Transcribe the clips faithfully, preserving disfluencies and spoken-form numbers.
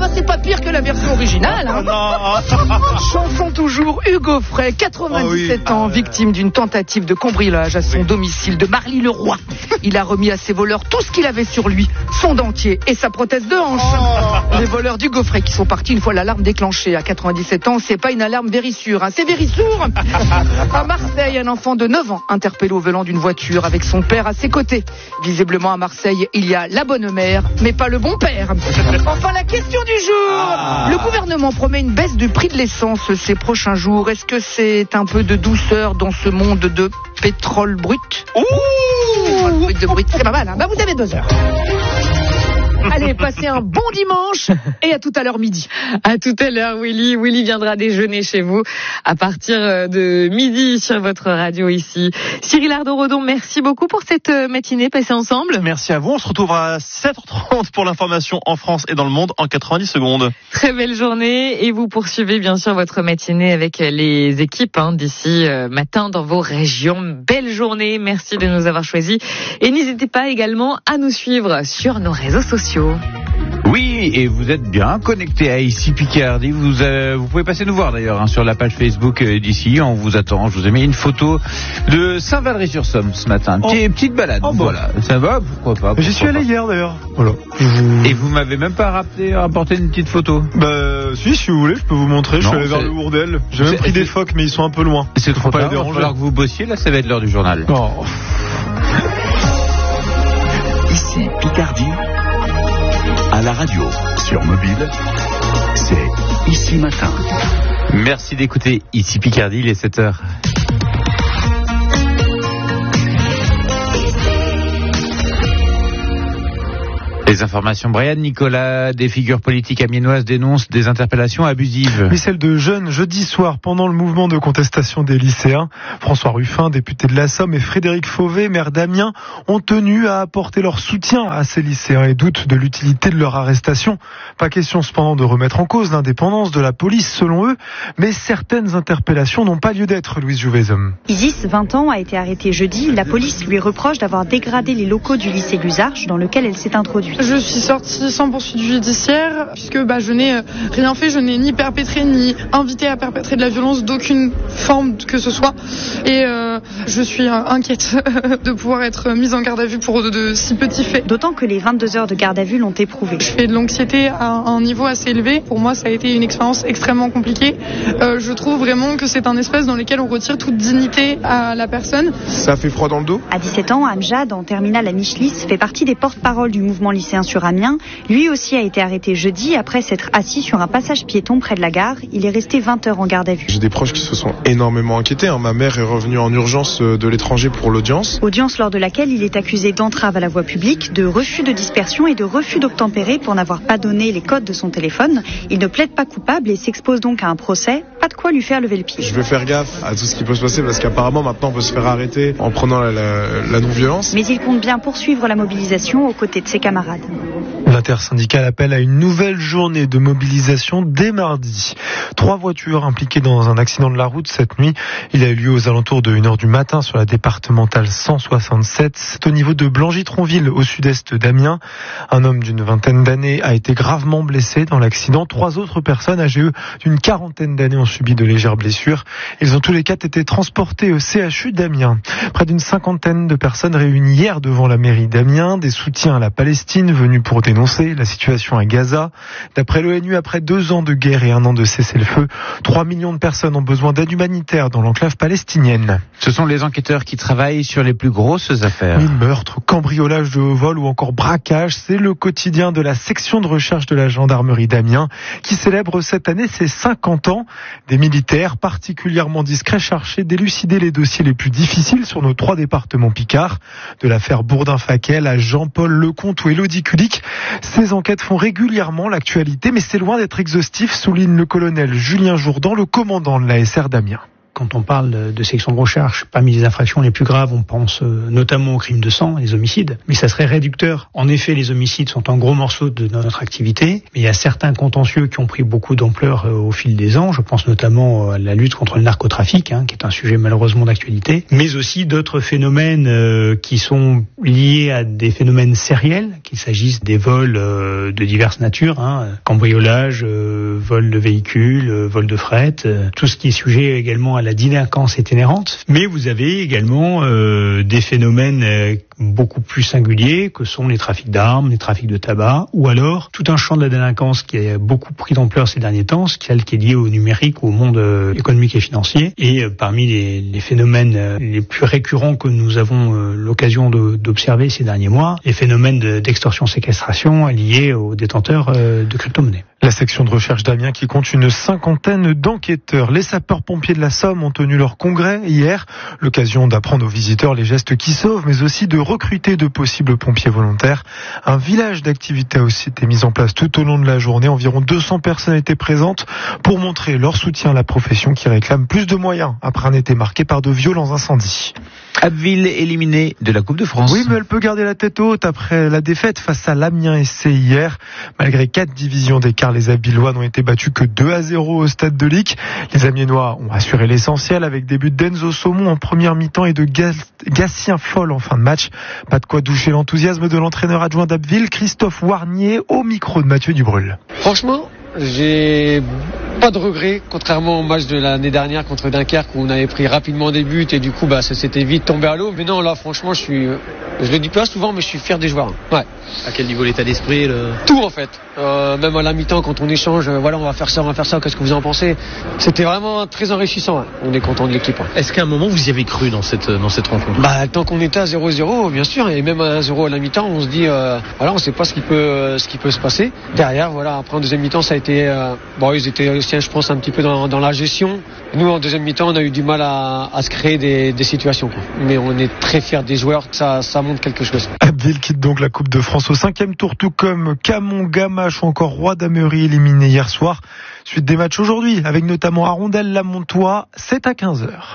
c'est pas pire que la version originale. Hein. Non. Chanson toujours, Hugo Frey, quatre-vingt-dix-sept oh oui. ans, victime d'une tentative de cambriolage à son oui. domicile de Marly-le-Roi. Il a remis à ses voleurs tout ce qu'il avait sur lui, son dentier et sa prothèse de hanche. Oh. Les voleurs d'Hugo Frey qui sont partis une fois l'alarme déclenchée. À quatre-vingt-dix-sept ans, c'est pas une alarme vérissure, hein, c'est vérissour. À Marseille, un enfant de neuf ans interpellé au volant d'une voiture avec son père à ses côtés. Visiblement à Marseille, il y a la bonne mère, mais pas le bon père. Enfin, la question du jour. Ah. Le gouvernement promet une baisse du prix de l'essence ces prochains jours. Est-ce que c'est un peu de douceur dans ce monde de pétrole brut? Ouh, brut de brut, c'est pas mal, hein. Bah, vous avez deux heures. Allez, passez un bon dimanche et à tout à l'heure midi. À tout à l'heure, Willy. Willy viendra déjeuner chez vous à partir de midi sur votre radio ici. Cyril Ardon-Redon, merci beaucoup pour cette matinée passée ensemble. Merci à vous. On se retrouve à sept heures trente pour l'information en France et dans le monde en quatre-vingt-dix secondes. Très belle journée et vous poursuivez bien sûr votre matinée avec les équipes hein, d'ici euh, matin dans vos régions. Belle journée. Merci de nous avoir choisis et n'hésitez pas également à nous suivre sur nos réseaux sociaux. Oui, et vous êtes bien connectés à Ici Picardie. Vous, euh, vous pouvez passer nous voir d'ailleurs hein, sur la page Facebook euh, d'ici. On vous attend. Je vous ai mis une photo de Saint-Valery-sur-Somme ce matin. Une petite, oh. petite balade. Oh, voilà. Bon. Ça va, pourquoi pas pourquoi J'y suis allé pas. hier d'ailleurs. Voilà. Et vous m'avez même pas rappelé, rapporté une petite photo? Bah, si, si vous voulez, je peux vous montrer. Non, je suis allé vers le Hourdel. J'ai même pris des phoques, mais ils sont un peu loin. C'est trop tard. Il va falloir que vous bossiez. Là, ça va être l'heure du journal. Oh. Ici Picardie. À la radio, sur mobile, c'est Ici Matin. Merci d'écouter Ici Picardie, il est sept heures. Les informations, Brian Nicolas, des figures politiques amiénoises dénoncent des interpellations abusives. Mais celle de jeunes jeudi soir pendant le mouvement de contestation des lycéens. François Ruffin, député de la Somme, et Frédéric Fauvet, maire d'Amiens, ont tenu à apporter leur soutien à ces lycéens et doutent de l'utilité de leur arrestation. Pas question cependant de remettre en cause l'indépendance de la police selon eux, mais certaines interpellations n'ont pas lieu d'être, Louise Jouvezom. Isis, vingt ans, a été arrêtée jeudi. La police lui reproche d'avoir dégradé les locaux du lycée Luzarches dans lequel elle s'est introduite. Je suis sortie sans poursuite judiciaire puisque bah, je n'ai rien fait, je n'ai ni perpétré ni invité à perpétrer de la violence d'aucune forme que ce soit et euh, je suis euh, inquiète de pouvoir être mise en garde à vue pour de, de si petits faits. D'autant que les vingt-deux heures de garde à vue l'ont éprouvée. Je fais de l'anxiété à un niveau assez élevé. Pour moi, ça a été une expérience extrêmement compliquée. Euh, je trouve vraiment que c'est un espace dans lequel on retire toute dignité à la personne. Ça fait froid dans le dos. À dix-sept ans, Amjad, en terminale à Michelis, fait partie des porte-paroles du mouvement lycéen sur Amiens. Lui aussi a été arrêté jeudi après s'être assis sur un passage piéton près de la gare. Il est resté vingt heures en garde à vue. J'ai des proches qui se sont énormément inquiétés. Hein. Ma mère est revenue en urgence de l'étranger pour l'audience. Audience lors de laquelle il est accusé d'entrave à la voie publique, de refus de dispersion et de refus d'obtempérer pour n'avoir pas donné les codes de son téléphone. Il ne plaide pas coupable et s'expose donc à un procès. Pas de quoi lui faire lever le pied. Je vais faire gaffe à tout ce qui peut se passer parce qu'apparemment maintenant on peut se faire arrêter en prenant la, la, la non-violence. Mais il compte bien poursuivre la mobilisation aux côtés de ses camarades. L'intersyndicale appelle à une nouvelle journée de mobilisation dès mardi. Trois voitures impliquées dans un accident de la route cette nuit. Il a eu lieu aux alentours de une heure du matin sur la départementale cent soixante-sept. C'est au niveau de Blangy-Tronville, au sud-est d'Amiens. Un homme d'une vingtaine d'années a été gravement blessé dans l'accident. Trois autres personnes âgées d'une quarantaine d'années ont subi de légères blessures. Ils ont tous les quatre été transportés au C H U d'Amiens. Près d'une cinquantaine de personnes réunies hier devant la mairie d'Amiens. Des soutiens à la Palestine venus pour dénoncer la situation à Gaza. D'après l'ONU, après deux ans de guerre et un an de cessez-le-feu, trois millions de personnes ont besoin d'aide humanitaire dans l'enclave palestinienne. Ce sont les enquêteurs qui travaillent sur les plus grosses affaires. Oui, meurtre, cambriolage de vol ou encore braquage, c'est le quotidien de la section de recherche de la gendarmerie d'Amiens qui célèbre cette année ses cinquante ans. Des militaires particulièrement discrets cherchaient d'élucider les dossiers les plus difficiles sur nos trois départements picards. De l'affaire Bourdin-Faquel à Jean-Paul Lecomte ou Élodie Kulik. Ces enquêtes font régulièrement l'actualité, mais c'est loin d'être exhaustif, souligne le colonel Julien Jourdan, le commandant de l'A S R d'Amiens. Quand on parle de section de recherche, parmi les infractions les plus graves, on pense notamment aux crimes de sang, les homicides. Mais ça serait réducteur. En effet, les homicides sont un gros morceau de notre activité. Mais il y a certains contentieux qui ont pris beaucoup d'ampleur au fil des ans. Je pense notamment à la lutte contre le narcotrafic, hein, qui est un sujet malheureusement d'actualité. Mais aussi d'autres phénomènes euh, qui sont liés à des phénomènes sériels, qu'il s'agisse des vols euh, de diverses natures, hein, cambriolage, euh, vol de véhicules, euh, vol de fret, euh, tout ce qui est sujet également à la délinquance itinérante. Mais vous avez également euh, des phénomènes euh, beaucoup plus singuliers que sont les trafics d'armes, les trafics de tabac, ou alors tout un champ de la délinquance qui a beaucoup pris d'ampleur ces derniers temps, celle qui est liée au numérique, au monde euh, économique et financier. Et euh, parmi les, les phénomènes euh, les plus récurrents que nous avons euh, l'occasion de, d'observer ces derniers mois, les phénomènes de, d'extorsion-séquestration liés aux détenteurs euh, de crypto-monnaies. La section de recherche d'Amiens qui compte une cinquantaine d'enquêteurs. Les sapeurs-pompiers de la Somme ont tenu leur congrès hier. L'occasion d'apprendre aux visiteurs les gestes qui sauvent, mais aussi de recruter de possibles pompiers volontaires. Un village d'activité a aussi été mis en place tout au long de la journée. Environ deux cents personnes étaient présentes pour montrer leur soutien à la profession qui réclame plus de moyens après un été marqué par de violents incendies. Abbeville éliminée de la Coupe de France. Oui, mais elle peut garder la tête haute après la défaite face à l'Amiens S C hier. Malgré quatre divisions d'écart, les Abbillois n'ont été battus que deux à zéro au stade de Lic. Les Amiénois ont assuré l'essentiel avec des buts d'Enzo Saumon en première mi-temps et de Gatien Foll en fin de match. Pas de quoi doucher l'enthousiasme de l'entraîneur adjoint d'Abbeville, Christophe Warnier, au micro de Mathieu Dubrul. Franchement, j'ai pas de regrets, contrairement au match de l'année dernière contre Dunkerque où on avait pris rapidement des buts et du coup bah ça s'était vite tombé à l'eau. Mais non, là franchement je suis, je le dis pas souvent mais je suis fier des joueurs. Ouais. À quel niveau l'état d'esprit le... Tout en fait. Euh, même à la mi-temps quand on échange, euh, voilà on va faire ça, on va faire ça. Qu'est-ce que vous en pensez? C'était vraiment très enrichissant. Hein. On est content de l'équipe. Hein. Est-ce qu'à un moment vous y avez cru dans cette dans cette rencontre? Bah tant qu'on était à zéro zéro bien sûr et même à un zéro à la mi-temps on se dit euh, voilà on sait pas ce qui peut euh, ce qui peut se passer. Derrière voilà après en deuxième mi-temps ça a été euh, bon ils étaient aussi je pense un petit peu dans, dans la gestion. Nous en deuxième mi-temps on a eu du mal à, à se créer des, des situations quoi. Mais on est très fiers des joueurs, ça, ça montre quelque chose. Abbeville quitte donc la Coupe de France au cinquième tour, tout comme Camon, Gamache ou encore Roi d'Amery éliminé hier soir. Suite des matchs aujourd'hui avec notamment Arondel, Lamontois, c'est à quinze heures.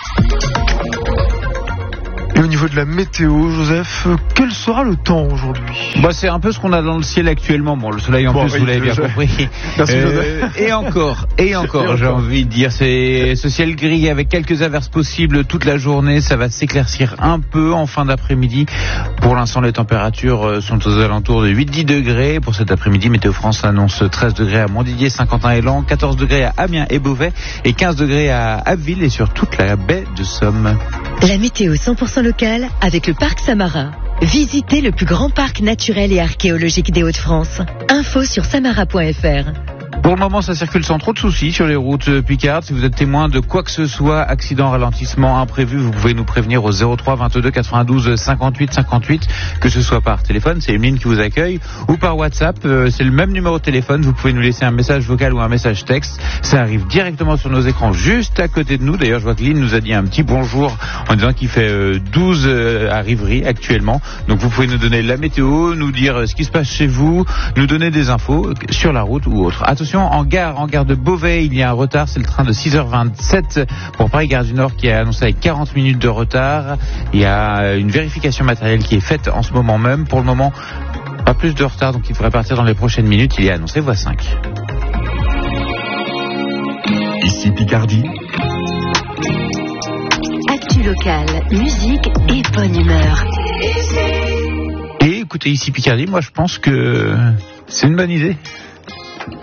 Et au niveau de la météo, Joseph, quel sera le temps aujourd'hui? Bah, c'est un peu ce qu'on a dans le ciel actuellement. Bon, le soleil en bon, plus, oui, vous l'avez bien je... compris. Merci, euh, et encore, et encore, et j'ai encore. envie de dire, c'est ce ciel gris avec quelques averses possibles toute la journée. Ça va s'éclaircir un peu en fin d'après-midi. Pour l'instant, les températures sont aux alentours de huit à dix degrés. Pour cet après-midi, Météo France annonce treize degrés à Montdidier, Saint-Quentin et Laon, quatorze degrés à Amiens et Beauvais et quinze degrés à Abbeville et sur toute la baie de Somme. La météo cent pour cent locale avec le parc Samara. Visitez le plus grand parc naturel et archéologique des Hauts-de-France. Info sur samara point f r. Pour le moment, ça circule sans trop de soucis sur les routes Picard. Si vous êtes témoin de quoi que ce soit, accident, ralentissement imprévu, vous pouvez nous prévenir au zéro trois vingt-deux quatre-vingt-douze cinquante-huit cinquante-huit, que ce soit par téléphone, c'est Emeline qui vous accueille, ou par WhatsApp, euh, c'est le même numéro de téléphone, vous pouvez nous laisser un message vocal ou un message texte. Ça arrive directement sur nos écrans, juste à côté de nous. D'ailleurs, je vois que Lynn nous a dit un petit bonjour en disant qu'il fait euh, douze euh, à Rivry actuellement. Donc vous pouvez nous donner la météo, nous dire euh, ce qui se passe chez vous, nous donner des infos sur la route ou autre. Attention, en gare, en gare de Beauvais, il y a un retard, c'est le train de six heures vingt-sept pour Paris-Gare du Nord qui est annoncé avec quarante minutes de retard. Il y a une vérification matérielle qui est faite en ce moment même. Pour le moment, pas plus de retard, donc il devrait partir dans les prochaines minutes. Il est annoncé voie cinq. Ici Picardie. Actu locale, musique et bonne humeur. Et écoutez, ici Picardie, moi je pense que c'est une bonne idée.